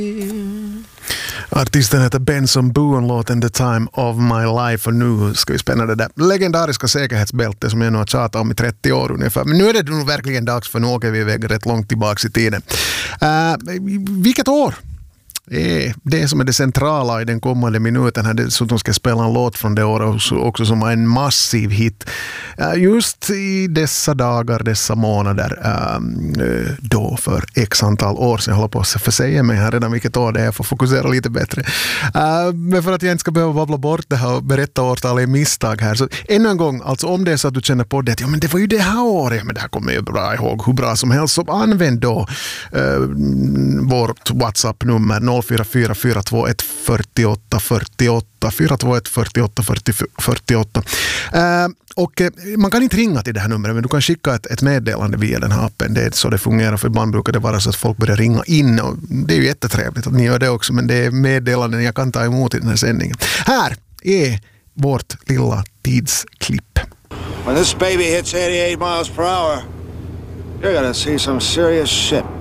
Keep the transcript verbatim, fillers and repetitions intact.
Artisten heter Benson Boone, låten The Time of My Life, och nu ska vi spänna det där legendariska säkerhetsbälte som jag nu har tjatat om i trettio år ungefär. Men nu är det nog verkligen dags, för nu åker vi iväg rätt långt tillbaka i tiden. Uh, vilket år är det som är det centrala i den kommande minuten här, så de ska spela en låt från det året också, också som var en massiv hit just i dessa dagar, dessa månader, då för x antal år sedan. Jag håller på att försäga mig här redan vilket år det är för att fokusera lite bättre, men för att jag inte ska behöva babbla bort det här och berätta årtal i misstag här, så ännu en gång, alltså om det är så att du känner på det, ja men det var ju det här året, men det här kommer jag bra ihåg hur bra som helst, så använd då uh, vårt WhatsApp-nummer noll fyra fyra fyra två ett fyra åtta fyra åtta fyra två ett fyra åtta fyra åtta. Uh, och uh, man kan inte ringa till det här numret, men du kan skicka ett, ett meddelande via den här appen. Det är så det fungerar, för ibland brukar det vara så att folk börjar ringa in, och det är ju jättetrevligt att ni gör det också, men det är meddelanden jag kan ta emot i den här sändningen. Här är vårt lilla tidsklipp. When this baby hits eighty-eight miles per hour, you're gonna see some serious shit.